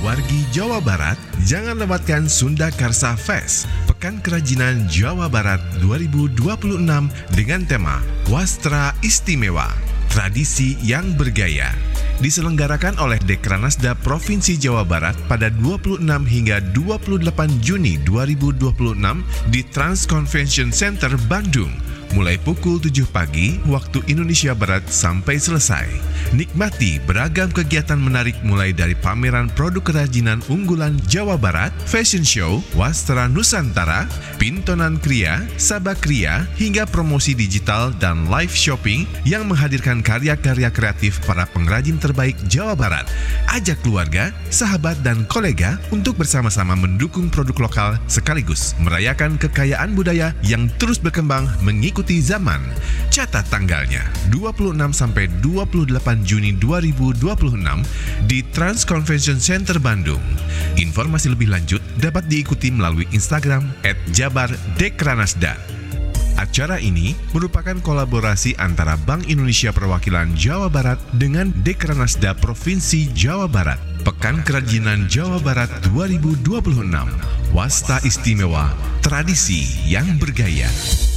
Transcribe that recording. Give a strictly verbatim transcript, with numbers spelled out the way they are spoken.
Wargi Jawa Barat, jangan lewatkan Sunda Karsa Fest, Pekan Kerajinan Jawa Barat dua ribu dua puluh enam dengan tema Wastra Istimewa, Tradisi yang Bergaya. Diselenggarakan oleh Dekranasda Provinsi Jawa Barat pada dua puluh enam hingga dua puluh delapan Juni dua ribu dua puluh enam di Trans Convention Center Bandung, mulai pukul tujuh pagi waktu Indonesia Barat sampai selesai. Nikmati beragam kegiatan menarik mulai dari pameran produk kerajinan unggulan Jawa Barat, fashion show, wastra Nusantara, pintonan kria, sabak kria, hingga promosi digital dan live shopping yang menghadirkan karya-karya kreatif para pengrajin terbaik Jawa Barat. Ajak keluarga, sahabat, dan kolega untuk bersama-sama mendukung produk lokal sekaligus merayakan kekayaan budaya yang terus berkembang mengikuti zaman. Catat tanggalnya, dua puluh enam sampai dua puluh delapan Juni dua ribu dua puluh enam di Trans Convention Center Bandung. Informasi lebih lanjut dapat diikuti melalui Instagram et jabar dekranasda. Acara ini merupakan kolaborasi antara Bank Indonesia Perwakilan Jawa Barat dengan Dekranasda Provinsi Jawa Barat. Pekan Kerajinan Jawa Barat dua ribu dua puluh enam, Wasta Istimewa, Tradisi yang Bergaya.